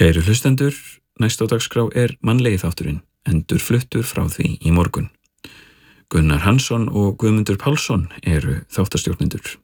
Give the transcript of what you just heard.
Kæru hlustendur, næst á dagskrá mannlegi þátturinn, endurfluttur frá því í morgun. Gunnar Hansson og Guðmundur Pálsson eru þáttastjórnendur.